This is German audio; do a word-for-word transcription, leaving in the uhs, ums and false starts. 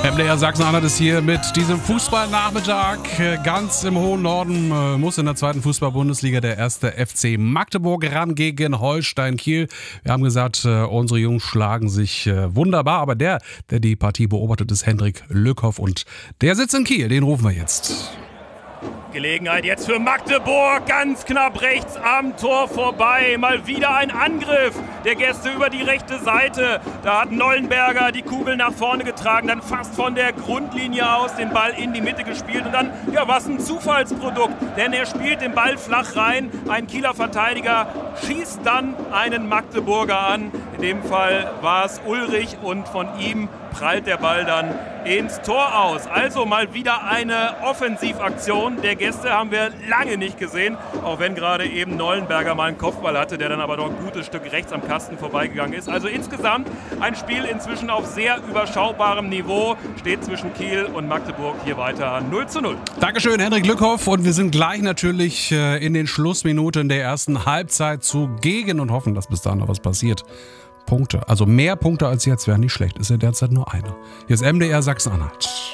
M D R Sachsen-Anhalt ist hier mit diesem Fußballnachmittag. Ganz im hohen Norden muss in der zweiten Fußball-Bundesliga der erste F C Magdeburg ran gegen Holstein Kiel. Wir haben gesagt, unsere Jungs schlagen sich wunderbar, aber der, der die Partie beobachtet, ist Hendrik Lückhoff und der sitzt in Kiel. Den rufen wir jetzt. Gelegenheit jetzt für Magdeburg, ganz knapp rechts am Tor vorbei. Mal wieder ein Angriff der Gäste über die rechte Seite. Da hat Nollenberger die Kugel nach vorne getragen, dann fast von der Grundlinie aus den Ball in die Mitte gespielt. Und dann, ja, was ein Zufallsprodukt, denn er spielt den Ball flach rein. Ein Kieler Verteidiger schießt dann einen Magdeburger an. In dem Fall war es Ulrich und von ihm prallt der Ball dann ins Tor aus. Also mal wieder eine Offensivaktion der Gäste, haben wir lange nicht gesehen, auch wenn gerade eben Nollenberger mal einen Kopfball hatte, der dann aber doch ein gutes Stück rechts am Kasten vorbeigegangen ist. Also insgesamt ein Spiel inzwischen auf sehr überschaubarem Niveau, steht zwischen Kiel und Magdeburg hier weiter null zu null. Dankeschön, Hendrik Lückhoff, und wir sind gleich natürlich in den Schlussminuten der ersten Halbzeit zugegen und hoffen, dass bis dahin noch was passiert. Punkte, also mehr Punkte als jetzt wäre nicht schlecht, ist ja derzeit nur einer. Hier ist M D R Sachsen-Anhalt.